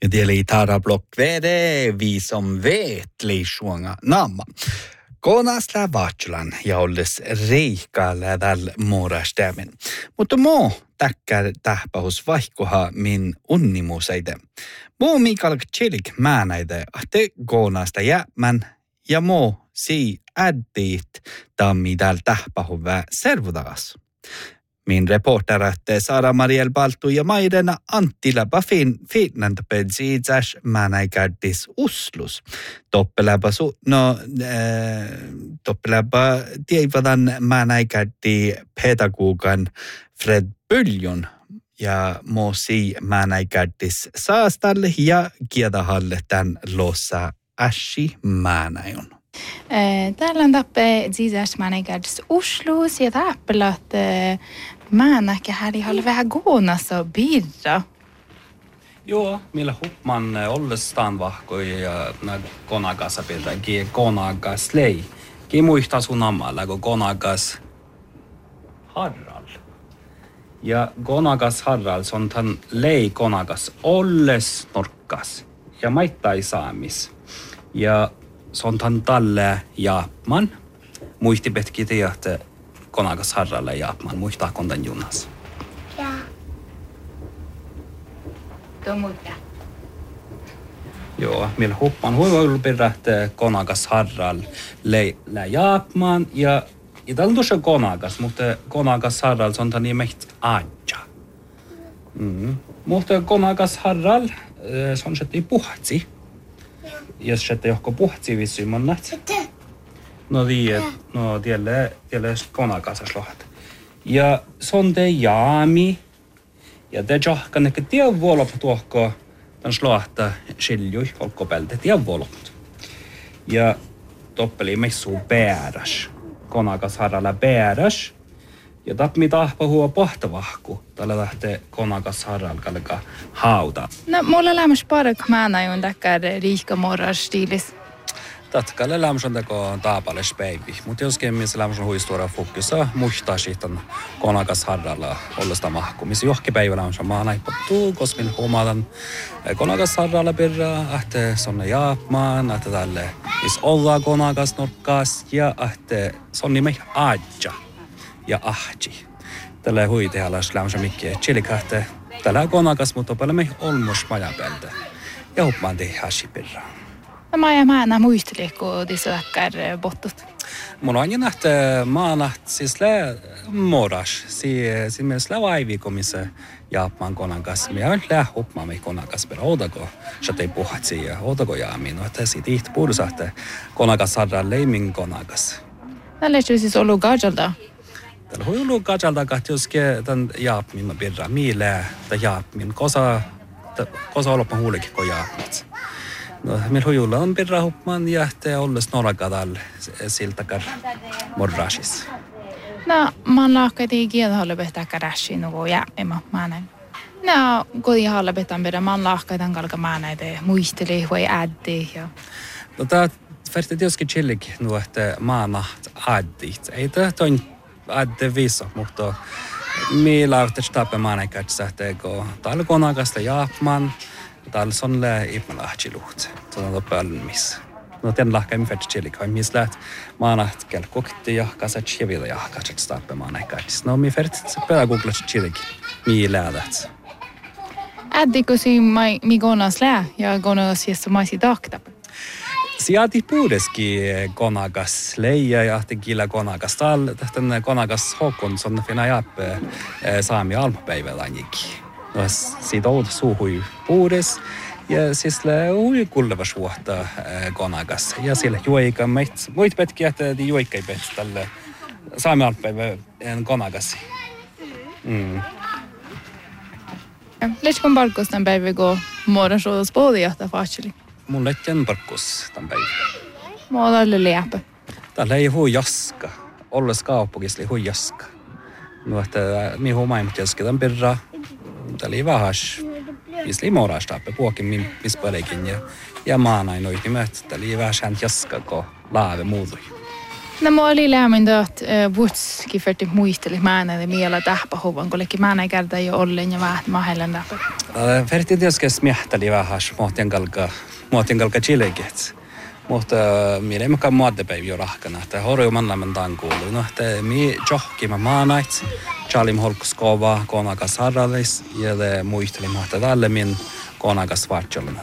Ja tieli tara block vede vi som vet leisuanga namma. Konasla vaatsulan ja olles reikkaalla tällä muorastämin. Mutta muu täkkär tähpähus vaihkoha min unnimuseide. Muu Mikael Chilik määnäide ahte konasta jäämän ja muu si äddiit tammi täällä tähpähuvä servudagas. Min reporterätte Sara Mariel Baltu ja Mairena Anttila Bafin finnantapedsiitsas määnäikärdis Uslus. Toppelaba tievadan määnäikärdi pedagogan Fred Byljon ja moosi määnäikärdis saastalle ja kiedahalle tän lossa ässi määnäjon. Täällä on tappe zisäs määnäikärdis Uslus ja täppelat määnäkä häli halle vähän goonassa birra. Joo, millä hupman ollestaan vahkoi ja konagassa piltä gie konagas lei. Gie muistaa sun ammalla, kun konagas harral. Ja konagas harral on tämän lei konagas olles norkkas ja maittai saamis. Ja se on tämän talle Jaapman. Muisti petki tiedä, konagas harralle Jaapman. Muistaa kontan junnas. Ja. Tomuutta. Joo, millä huppan huivuilupirrähte konagas harral lä Jaapman ja täällä on tuossa konagas, mutta konagas harral on tämän nimestä Adja. Mutta konagas harral se on sitten puhtsi. Ja sitten johko puhtsi vissi monnat. No tielle konakasas lohat. Ja se on te jaami. Ja te johkan ehkä tien vuolop tuohko tämän slohta siljui olkopeltä tien vuolop. Ja toppeli messuu pääräs. Konakas harralla pääräs. Ja tapmi tahpa huo pohtavahku. Tällä lähtee konakas harralla kalka hauta. No, mulla lämmäs parak määnäjun täkkär riikka morras stiilis. Tatkalle lämmäs on teko taapales päivi. Mutta jos kemmissä lämmäs on huistuora fokussa muistaa sitten konakas harralla ollesta mahku. Missä johkipäivä lämmäs on maa näippottuu, koska minä huomaatan konakas harralla perra, että se on Jaapmaan, että tälle missä ollaan konakas nurkkas ja että se on nimeä Adja ja Ahji. Tällä huitehalas lämmäs on mikkiä chilikahte. Tällä konakas, mutta paljon me olmos majapeltä. Ja huppaan tehdään perra. No mä enää muisteli, kun tässä täkkär bottut. Mun on aina nähty maanaht siis moras. Siinä mielessä vaiviiko, missä Jaapman konakas. Mä en lähe huppaan me konakas perä. Ootako sä tei puhatsi ja ootako jaamiin. No, että siitä ihti puhudusa, että konakas saadaan leimin konakas. Tällä ei siis ollut gajalta. Tällä on ollut gajalta, että jos tämän Jaapmin pirra miilää, että Jaapmin kosa oloppa huulikin kuin Jaapmat. No, meillä hujulla on pirra huppaan ja te olles norakadal siltakar morrasis. No, man laakati kieltä halle behtä käräsi nuo jäämä määnä. No, kodi halle behtä perä man laakatan kalka määnäide muisteli huoi äddi ja. No, tää färti tietysti chillik nuo, että maanaht äddit. Ei tää toin ädde viso, mutta meillä on tappe maanaikätsä, että täällä konakasta Jaapman. Täällä on ipmalahtiluht. Se on paljon missä. No tämän lahkaimin färti chillik. Missä läht maanaht kell kokti ja kasat ja vielä ja kasat stappe maanaikätsä. No mi färti pedagoglat chillik. Mi lähdät. Äddikö siinä mi konas lää ja konas jossa maisi takta? Sieltä puudeskin konakas leija ja killä konakas täällä. Tämän konakas hokon on fina jääppä saami almapäivällä ainakin. No, siitä on suuhui puudes ja siis hui kullevas vuotta konakas. Ja siellä juoika muit petkiä, että juoika ei pet tälle saami almapäivä konakas. Leitskon parkkus tämän päivä, kun muodon suotus puolijohtaa fatseli? Mun leitjen parkkus tämän päivä. Mulla oli liäpä. Täällä ei hui jaska. Olles kauppukissa hui jaska. No, että mi huomaimt jaska tämän perra. Täällä ei vähäs. Missä ei morastaappe puokin missä pelikin ja maanain noin nimet. Täällä ei vähäs hän jaska, kun laave muutui. No mä olin lämmin tuot vutski fyrti muisteli määnä miellä tähpähuvan, kollekin määnä kertaa jo ollen ja vähän mahellen tähpä. Färti tietysti miehteli vähän muotin kalka chilegets. Mutta minä emme kai muotepäivä jo rahkana, että horju mannamen tämän kuului. No, että minä johkimme maanait, chalim holkuskova konakas harralis ja muistelimme, että tälle min konakas vartjolun.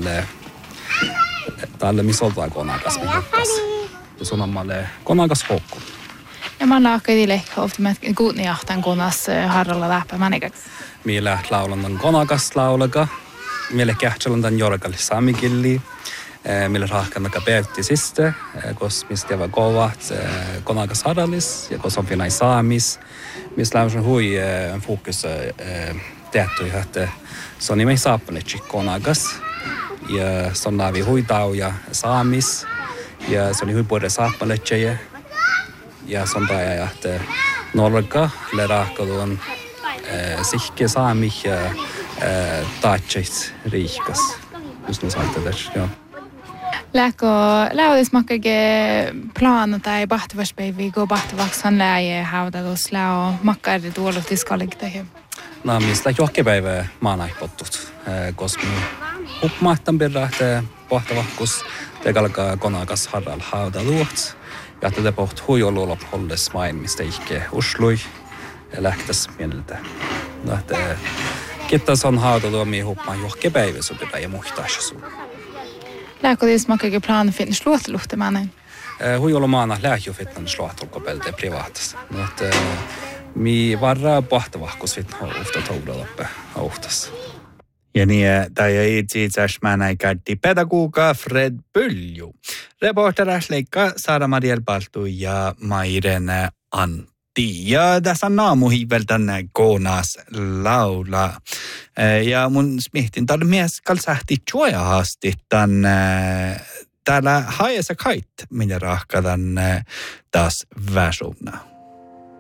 Tälle min soltaa konakas min hukkas. Ja sunammalle konakas hokku. Ja mä laakkaidi lehkä oftimet kuutniahtan konas harralla läppä mänikäks. Minä läht laulandan konakas laulaga. Minä kähtsälandan jorkalli saamikilli. Millä rahkannaka peltti siste, koska mistä jävä kovat konakas harallis ja koska on finai saamis. Mistä lämmösen hui fokus tehtyi, että se on nimei saappanetsi konakas. Ja se on naavi huitau ja saamis. Ja se on hui puhuta saappanetsi. Ja se on taja, että Norga le rahkallun sihke saami ja taatseits riikas. Just nu sagt det, ja. Läudis makkage plana tai bahtavaspäiviä, kun bahtavaksan läjä haudatus läo makkari tuolut iskalliktehi. No, mistä johkepäivä maanaihpottut, koska huppmaahtan pirra, että bahtavakkus tekalkaa konakas harral haudaluot. Ja tätä poht huijoluolop holles main, mistä ihke uslui ja lähtäs mieleltä. No, että kittas on haudaluomia huppmaan johkepäivä supita ja muhtaisi sun. Lähkodis makkage plana finnes luotteluhtemään? Huijolumaana lähjö fitness luottolkopelte privaatasta. No, että mi varraa pahtavahkus fitness ufta toudaloppe auhtas. Ja niin, tämä itse määnäikätti pedagoga Fred Pylju. Reporteras leikka Sara Mariel Paltu ja Mairene Antti. Ja tässä naamuhiveltän koonas laula. Ja mun smihtin täällä mies kalsahti tjuojahasti täällä haajassa kait, minä rahkadan taas väsuna.